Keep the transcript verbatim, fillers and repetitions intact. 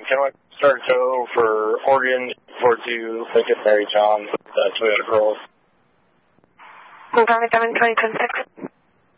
can I start tow for Oregon four two Lincoln Mary John with uh, Toyota Corolla? November seven twenty twenty-six.